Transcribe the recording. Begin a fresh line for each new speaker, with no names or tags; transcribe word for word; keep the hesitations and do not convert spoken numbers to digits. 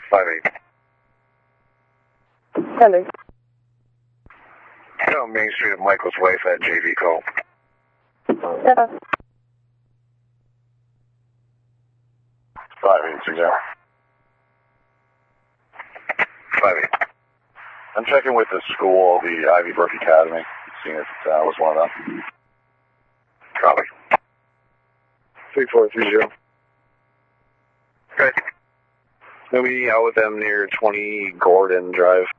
Five eight.
Hello.
Get on Main Street at Michael's Way for that J V call.
Seven.
Five eight six zero. Five eight. I'm checking with the school, the Ivy Brook Academy, seeing if it uh, was one of them. Copy. Three four three zero. Okay. Maybe out with them near twenty Gordon Drive.